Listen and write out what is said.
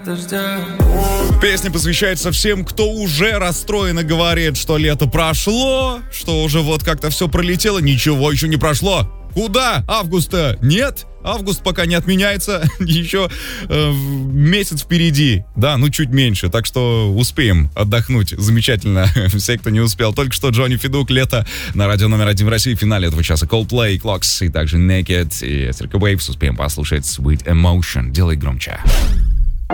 Песня посвящается всем, кто уже расстроен и говорит, что лето прошло, что уже вот как-то все пролетело. Ничего еще не прошло. Куда? Августа нет? Август пока не отменяется, еще месяц впереди, да, ну чуть меньше, так что успеем отдохнуть замечательно, все, кто не успел. Только что Джонни Федук, «Лето» на радио номер 1 в России, в финале этого часа Coldplay, Clocks и также Naked и Circa Waves. Успеем послушать Sweet Emotion, делай громче.